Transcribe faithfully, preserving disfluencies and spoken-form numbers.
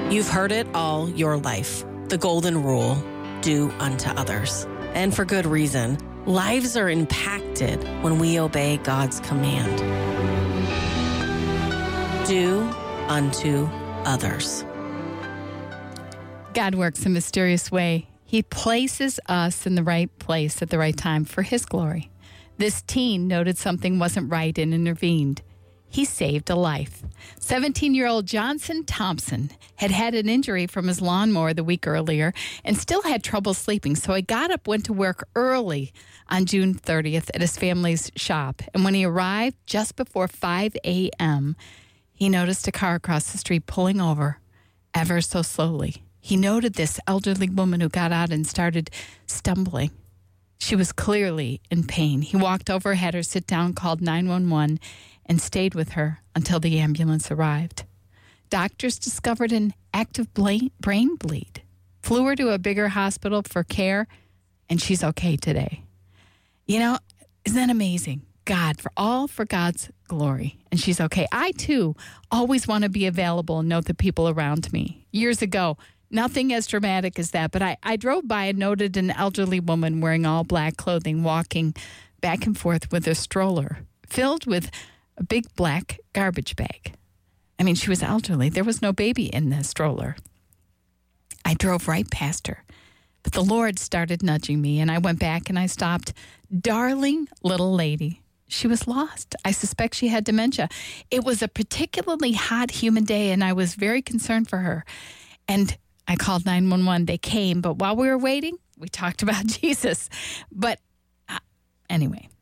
You've heard it all your life. The golden rule, do unto others. And for good reason. Lives are impacted when we obey God's command. Do unto others. God works in a mysterious way. He places us in the right place at the right time for His glory. This teen noted something wasn't right and intervened. He saved a life. seventeen-year-old Johnson Thompson had had an injury from his lawnmower the week earlier and still had trouble sleeping, so he got up, went to work early on June thirtieth at his family's shop. And when he arrived just before five a.m., he noticed a car across the street pulling over ever so slowly. He noted this elderly woman who got out and started stumbling. She was clearly in pain. He walked over, had her sit down, called nine one one, and stayed with her until the ambulance arrived. Doctors discovered an active brain bleed, flew her to a bigger hospital for care, and she's okay today. You know, isn't that amazing? God, for all for God's glory, and she's okay. I, too, always want to be available and know the people around me. Years ago, nothing as dramatic as that, but I, I drove by and noted an elderly woman wearing all black clothing walking back and forth with a stroller filled with a big black garbage bag. I mean, she was elderly. There was no baby in the stroller. I drove right past her, but the Lord started nudging me, and I went back and I stopped. Darling little lady. She was lost. I suspect she had dementia. It was a particularly hot, humid day, and I was very concerned for her. And I called nine one one. They came, but while we were waiting, we talked about Jesus. But uh, anyway,